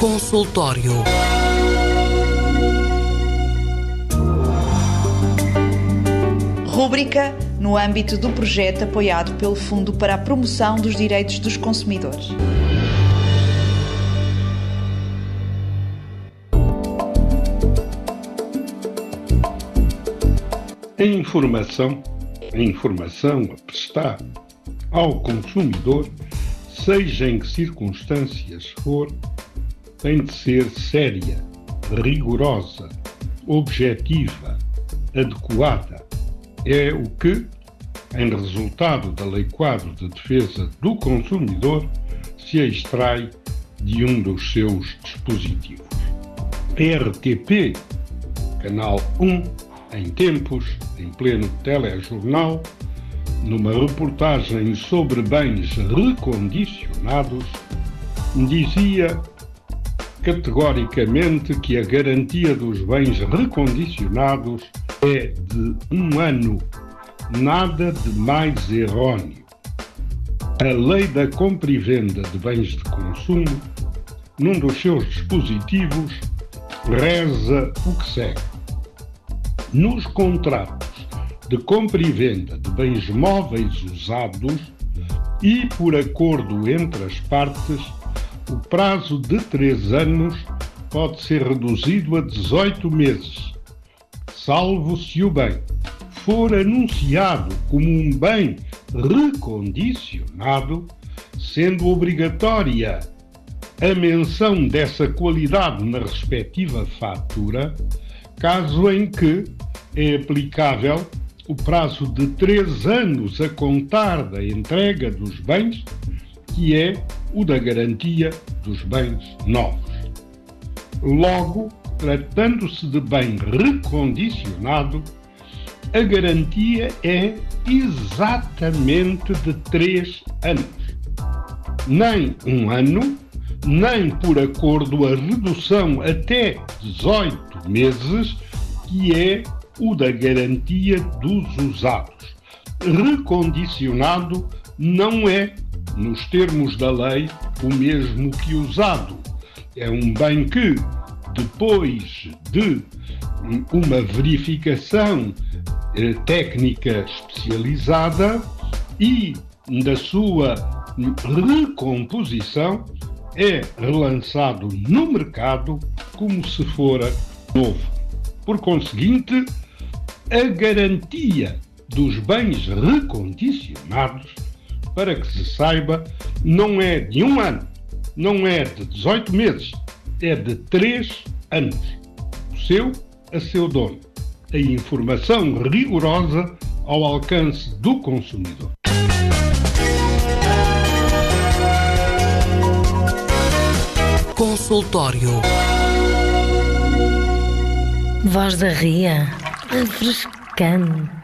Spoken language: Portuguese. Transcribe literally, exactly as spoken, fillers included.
Consultório. Rúbrica no âmbito do projeto apoiado pelo Fundo para a Promoção dos Direitos dos Consumidores. A informação, a informação a prestar ao consumidor, seja em que circunstâncias for, tem de ser séria, rigorosa, objetiva, adequada. É o que, em resultado da Lei Quadro de Defesa do Consumidor, se extrai de um dos seus dispositivos. R T P, Canal um, em tempos, em pleno telejornal, numa reportagem sobre bens recondicionados, dizia categoricamente que a garantia dos bens recondicionados é de um ano, nada de mais erróneo. A Lei da Compra e Venda de Bens de Consumo, num dos seus dispositivos, reza o que segue. Nos contratos de compra e venda de bens móveis usados e por acordo entre as partes, o prazo de três anos pode ser reduzido a dezoito meses, salvo se o bem for anunciado como um bem recondicionado, sendo obrigatória a menção dessa qualidade na respectiva fatura, caso em que é aplicável o prazo de três anos a contar da entrega dos bens, que é o da garantia dos bens novos. Logo, tratando-se de bem recondicionado, a garantia é exatamente de três anos. Nem um ano, nem por acordo a redução até dezoito meses, que é o da garantia dos usados. Recondicionado não é, nos termos da lei, o mesmo que usado. É um bem que, depois de uma verificação eh, técnica especializada e da sua recomposição, é relançado no mercado como se fora novo. Por conseguinte, a garantia dos bens recondicionados, para que se saiba, não é de um ano, não é de dezoito meses, é de três anos. O seu a seu dono. A informação rigorosa ao alcance do consumidor. Consultório. Voz da Ria, refrescante.